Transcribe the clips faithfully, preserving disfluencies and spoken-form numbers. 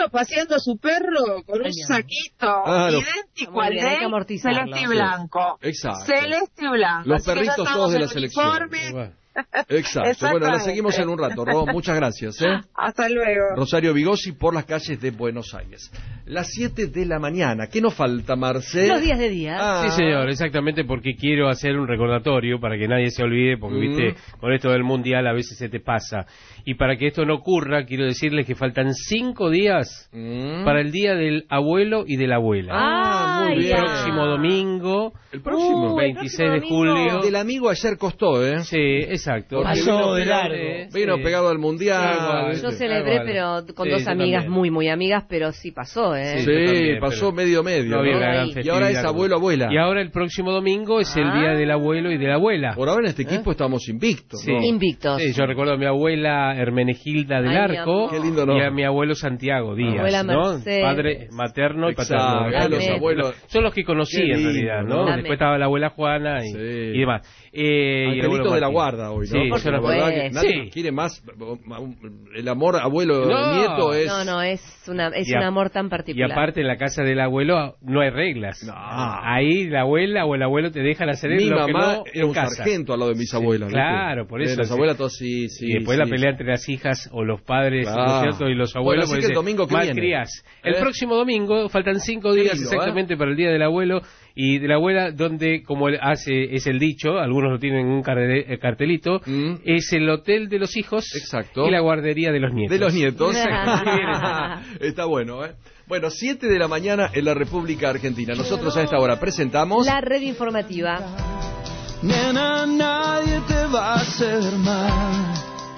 foto paseando a su perro con un saquito ah, idéntico al de él, celeste y blanco. Sí. Exacto. Celeste y blanco. Los Así perritos todos de la selección. Bueno. Exacto. Bueno, la seguimos en un rato. Ro, muchas gracias. ¿eh? Hasta luego. Rosario Vigosi por las calles de Buenos Aires. Las siete de la mañana. ¿Qué nos falta, Marce? Los días de día. Ah. Sí, señor, exactamente, porque quiero hacer un recordatorio para que nadie se olvide, porque, Mm. viste, con esto del Mundial a veces se te pasa. Y para que esto no ocurra, quiero decirles que faltan cinco días Mm. para el Día del Abuelo y de la Abuela. Ah, muy Ah, bien. El próximo domingo, El próximo. Uh, el veintiséis de próximo domingo. julio. Del amigo ayer costó, ¿eh? Sí, exacto. Porque Pasó vino de pegado- largo. Vino Sí. pegado al Mundial. Igual, Yo sí. celebré, Ah, vale. pero con Sí, dos yo amigas también. muy, muy amigas, pero sí pasó, ¿eh? Sí, yo también, pasó pero medio medio. No había ¿no? una gran Y Y ahora es festividad. abuelo, abuela. Y ahora el próximo domingo es el Ah. Día del Abuelo y de la Abuela. Por ahora en este equipo estamos invictos. Sí. ¿no? Invictos. Sí, yo recuerdo a mi abuela Hermenegilda del Ay, mi Arco amor. Qué lindo, ¿no? y a mi abuelo Santiago Díaz, Abuela ¿no? Mercedes. Padre materno y Exacto, paterno. los Realmente. abuelos. Son los que conocí Qué en lindo, realidad, ¿no? ¿no? Después estaba la abuela Juana y, Sí. y demás. Eh, y el Angelitos abuelo de la Martín. guarda hoy, ¿no? Sí, Porque yo la lo- verdad que Sí. nadie quiere más. El amor abuelo-nieto No. es... No, no, es, una, es Y a- un amor tan Y particular. aparte en la casa del abuelo no hay reglas. No. Ahí la abuela o el abuelo te dejan hacer Mi lo que mamá no era en un casa. sargento al lado de mis Sí, abuelas. ¿viste? claro, por Eh, eso, las sí. abuelas todas sí, sí. Y después sí, la pelea entre las hijas o los padres, Claro. ¿no es cierto? Y los Bueno, abuelos. así porque que el dice, domingo que mal viene. crías. El ¿Eh? próximo domingo, faltan cinco Qué días lindo, exactamente para el Día del Abuelo y de la Abuela, donde, como hace es el dicho, algunos lo tienen en un carde- eh, cartelito, Mm. es el hotel de los hijos Exacto. y la guardería de los nietos. De los nietos. Ah. Está bueno, ¿eh? Bueno, siete de la mañana en la República Argentina. Nosotros a esta hora presentamos... La red informativa. Nena, nadie te va a hacer mal,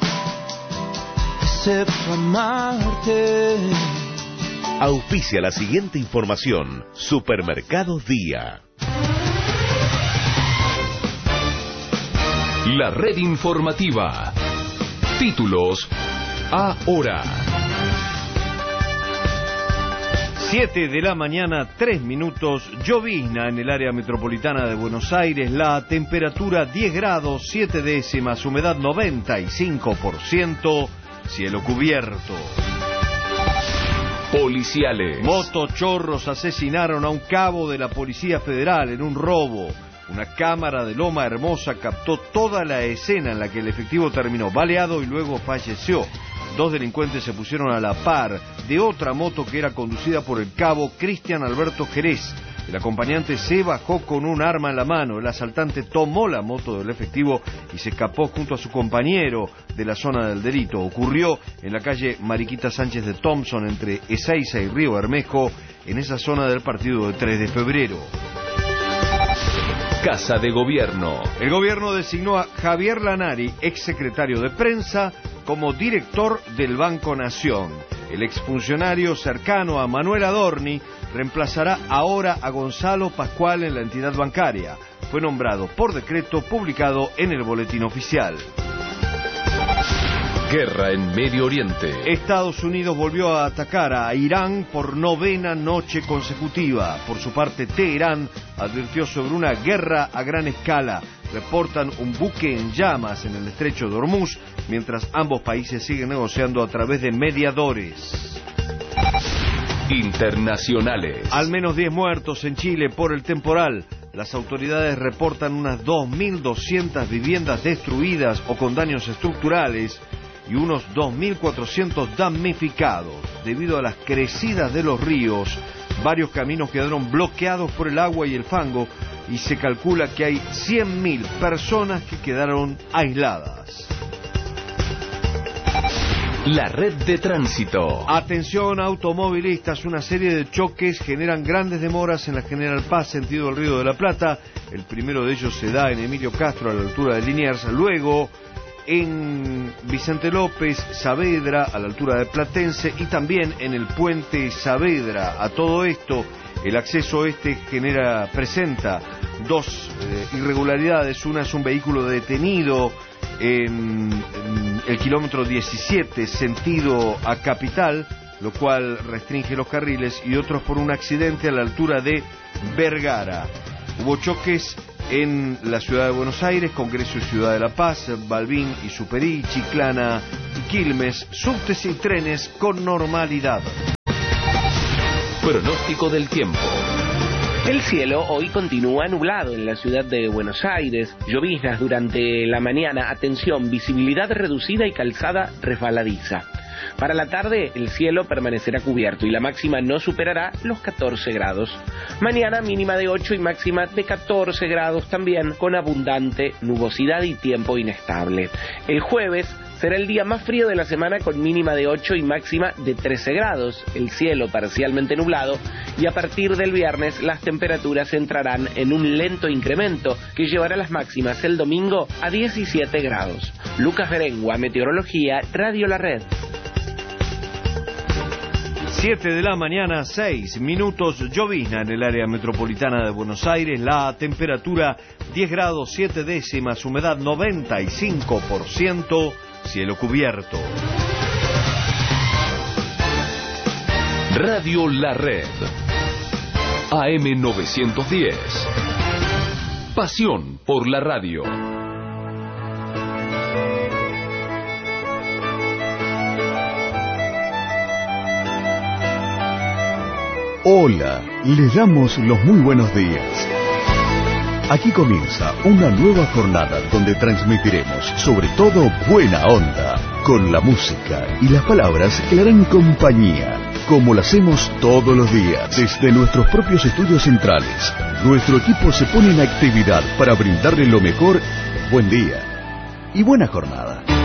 excepto amarte. Auspicia la siguiente información. Supermercados Día. La red informativa. Títulos ahora. siete de la mañana, tres minutos, llovizna en el área metropolitana de Buenos Aires, la temperatura diez grados, siete décimas, humedad noventa y cinco por ciento, cielo cubierto. Policiales. Motochorros asesinaron a un cabo de la Policía Federal en un robo. Una cámara de Loma Hermosa captó toda la escena en la que el efectivo terminó baleado y luego falleció. Dos delincuentes se pusieron a la par de otra moto que era conducida por el cabo Cristian Alberto Jerez. El acompañante se bajó con un arma en la mano. El asaltante tomó la moto del efectivo y se escapó junto a su compañero de la zona del delito. Ocurrió en la calle Mariquita Sánchez de Thompson, entre Ezeiza y Río Bermejo, en esa zona del partido de tres de febrero. Casa de Gobierno. El gobierno designó a Javier Lanari, exsecretario de Prensa, como director del Banco Nación. El exfuncionario cercano a Manuel Adorni reemplazará ahora a Gonzalo Pascual en la entidad bancaria. Fue nombrado por decreto publicado en el Boletín Oficial. Guerra en Medio Oriente. Estados Unidos volvió a atacar a Irán por novena noche consecutiva. Por su parte, Teherán advirtió sobre una guerra a gran escala. Reportan un buque en llamas en el estrecho de Hormuz, mientras ambos países siguen negociando a través de mediadores. Internacionales. Al menos diez muertos en Chile por el temporal. Las autoridades reportan unas dos mil doscientas viviendas destruidas o con daños estructurales y unos dos mil cuatrocientos damnificados. Debido a las crecidas de los ríos, varios caminos quedaron bloqueados por el agua y el fango y se calcula que hay cien mil personas que quedaron aisladas. La red de tránsito. Atención automovilistas, una serie de choques generan grandes demoras en la General Paz sentido el Río de la Plata. El primero de ellos se da en Emilio Castro a la altura de Liniers, luego en Vicente López, Saavedra a la altura de Platense y también en el puente Saavedra. A todo esto, el acceso este genera, presenta dos eh, irregularidades. Una es un vehículo detenido en, en el kilómetro diecisiete, sentido a Capital, lo cual restringe los carriles, y otros por un accidente a la altura de Vergara. Hubo choques en la ciudad de Buenos Aires, Congreso y Ciudad de la Paz, Balbín y Superí, Chiclana y Quilmes, subtes y trenes con normalidad. Pronóstico del tiempo. El cielo hoy continúa nublado en la ciudad de Buenos Aires, lloviznas durante la mañana, atención, visibilidad reducida y calzada resbaladiza. Para la tarde el cielo permanecerá cubierto y la máxima no superará los catorce grados. Mañana mínima de ocho y máxima de catorce grados también, con abundante nubosidad y tiempo inestable. El jueves será el día más frío de la semana con mínima de ocho y máxima de trece grados, el cielo parcialmente nublado, y a partir del viernes las temperaturas entrarán en un lento incremento que llevará las máximas el domingo a diecisiete grados. Lucas Berengua, Meteorología, Radio La Red. siete de la mañana, seis minutos, llovizna en el área metropolitana de Buenos Aires, la temperatura diez grados siete décimas, humedad noventa y cinco por ciento, cielo cubierto. Radio La Red. A M novecientos diez. Pasión por la radio. Hola, les damos los muy buenos días. Aquí comienza una nueva jornada donde transmitiremos sobre todo buena onda, con la música y las palabras que le harán compañía, como lo hacemos todos los días desde nuestros propios estudios centrales. Nuestro equipo se pone en actividad para brindarle lo mejor. Buen día y buena jornada.